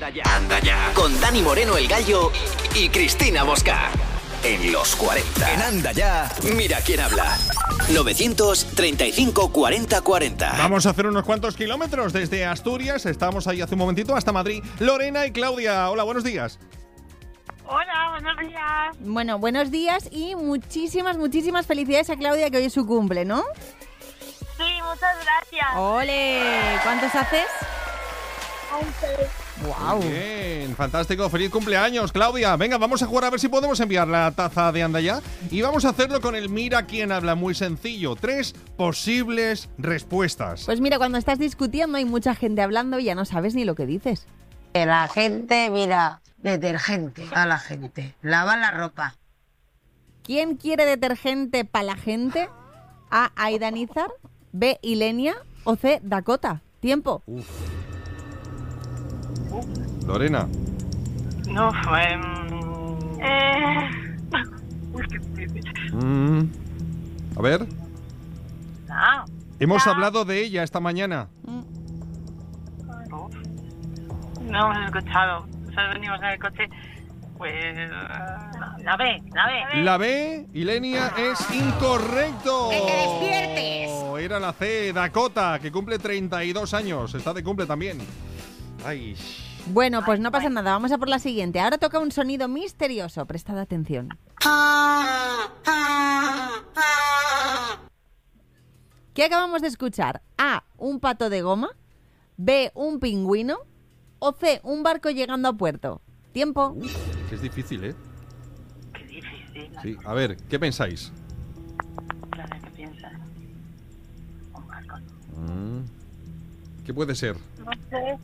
Anda ya. Con Dani Moreno el Gallo y Cristina Mosca. En los 40. En Anda ya. Mira quién habla. 935 40 40. Vamos a hacer unos cuantos kilómetros desde Asturias. Estamos ahí hace un momentito hasta Madrid. Lorena y Claudia. Hola, buenos días. Hola, buenos días. Bueno, buenos días y muchísimas felicidades a Claudia, que hoy es su cumple, ¿no? Sí, muchas gracias. ¡Ole! ¿Cuántos haces? 11. ¡Guau! Bien, fantástico. Feliz cumpleaños, Claudia. Venga, vamos a jugar a ver si podemos enviar la taza de Anda Ya. Y vamos a hacerlo con el Mira quién habla. Muy sencillo. 3 posibles respuestas. Pues mira, cuando estás discutiendo hay mucha gente hablando y ya no sabes ni lo que dices. Que la gente, mira, detergente a la gente, lava la ropa. ¿Quién quiere detergente para la gente? A. Aidanizar, B. Ilenia o C. Dakota. Tiempo. Lorena. No, Uy, qué difícil. A ver. No. Hemos hablado de ella esta mañana. No hemos escuchado. Solo venimos en el coche. Pues... La B. La B, Ilenia, es incorrecto. ¡Que te despiertes! Era la C, Dakota, que cumple 32 años. Está de cumple también. Ay. Bueno, pues no pasa nada. Vamos a por la siguiente. Ahora toca un sonido misterioso. Prestad atención. ¿Qué acabamos de escuchar? A. Un pato de goma. B. Un pingüino. O C. Un barco llegando a puerto. Tiempo. Es difícil, ¿eh? Qué difícil. Sí. A ver, ¿qué pensáis? Claro, ¿qué piensas? Un barco. ¿Qué puede ser? No sé.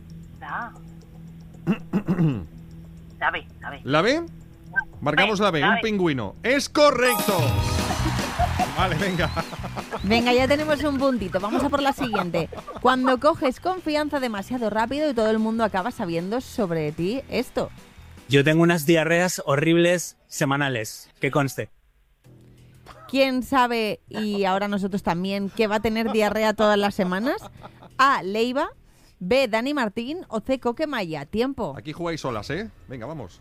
La B. ¿La B? Marcamos la B, un pingüino. ¡Es correcto! Vale, venga. Venga, ya tenemos un puntito. Vamos a por la siguiente. Cuando coges confianza demasiado rápido y todo el mundo acaba sabiendo sobre ti esto. Yo tengo unas diarreas horribles semanales, que conste. ¿Quién sabe, y ahora nosotros también, que va a tener diarrea todas las semanas? A. Leiva. B. Dani Martín o C. Coque Maya. Tiempo. Aquí jugáis solas, ¿eh? Venga, vamos.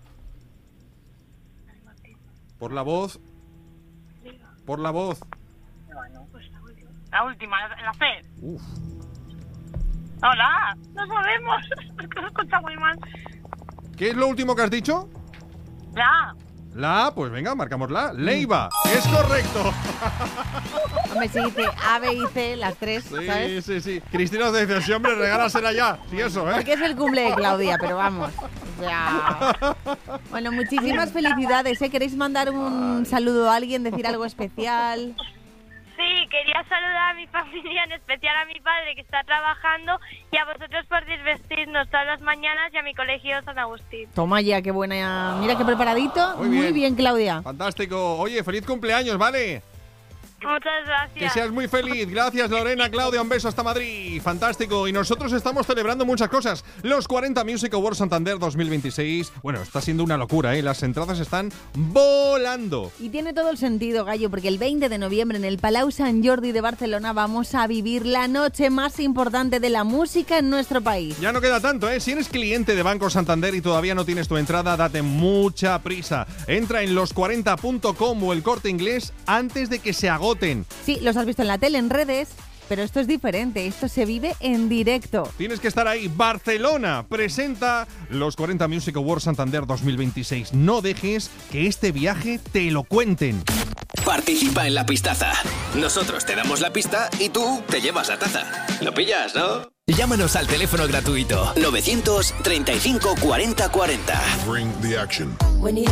Por la voz. Por la voz. No, pues la última, la C. Uf. Hola, no sabemos. Es que se escucha muy mal. ¿Qué es lo último que has dicho? La. La A, pues venga, marcamos la. Leiva. Es correcto. Hombre, si dice A, B y C, las tres, ¿sabes? Sí. Cristina te dice, sí, hombre, regálasela ya. Sí, eso, ¿eh? Porque es el cumple de Claudia, pero vamos. O sea... Bueno, muchísimas felicidades, ¿eh? ¿Queréis mandar un saludo a alguien, decir algo especial? Sí, quería saludar a mi familia, en especial a mi padre que está trabajando, y a vosotros por desvestirnos todas las mañanas, y a mi colegio San Agustín. Toma ya, qué buena. Mira qué preparadito. Muy bien, Claudia. Fantástico. Oye, feliz cumpleaños, ¿vale? Muchas gracias. Que seas muy feliz. Gracias, Lorena, Claudia, un beso hasta Madrid. Fantástico. Y nosotros estamos celebrando muchas cosas. Los 40 Music Awards Santander 2026. Bueno, está siendo una locura, ¿eh? Las entradas están volando. Y tiene todo el sentido, Gallo, porque el 20 de noviembre en el Palau Sant Jordi de Barcelona vamos a vivir la noche más importante de la música en nuestro país. Ya no queda tanto, ¿eh? Si eres cliente de Banco Santander y todavía no tienes tu entrada, date mucha prisa. Entra en los40.com o El Corte Inglés antes de que se agoten. Sí, los has visto en la tele, en redes, pero esto es diferente, esto se vive en directo. Tienes que estar ahí. Barcelona presenta los 40 Music Awards Santander 2026. No dejes que este viaje te lo cuenten. Participa en la pistaza. Nosotros te damos la pista y tú te llevas la taza. ¿Lo pillas, no? Llámanos al teléfono gratuito 935 40 40. Bring the action.